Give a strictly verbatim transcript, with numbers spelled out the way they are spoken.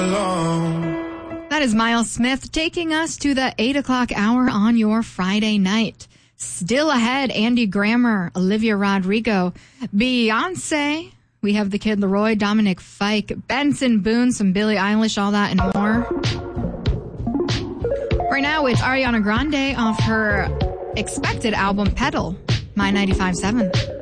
That is Miles Smith taking us to the eight o'clock hour on your Friday night. Still ahead, Andy Grammer, Olivia Rodrigo, Beyonce. We have the Kid Laroi, Dominic Fike, Benson Boone, some Billie Eilish, all that and more. Right now, it's Ariana Grande off her expected album, Pedal, My ninety-five point seven.